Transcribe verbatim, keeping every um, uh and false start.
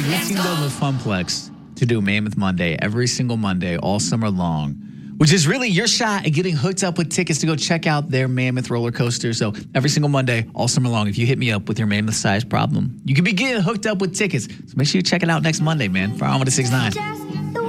we teamed up with Funplex to do Mammoth Monday every single Monday all summer long, which is really your shot at getting hooked up with tickets to go check out their Mammoth roller coaster. So every single Monday all summer long, if you hit me up with your Mammoth size problem, you can be getting hooked up with tickets. So make sure you check it out next Monday, man, for Armada six nine.